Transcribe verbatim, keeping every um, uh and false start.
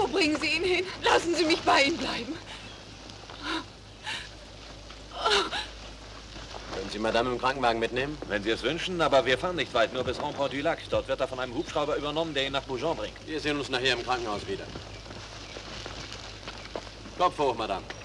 bringen Sie ihn hin. Lassen Sie mich bei ihm bleiben. Können Sie Madame im Krankenwagen mitnehmen? Wenn Sie es wünschen, aber wir fahren nicht weit, nur bis Rampont-du-Lac. Dort wird er von einem Hubschrauber übernommen, der ihn nach Boujon bringt. Wir sehen uns nachher im Krankenhaus wieder. Kopf hoch, Madame.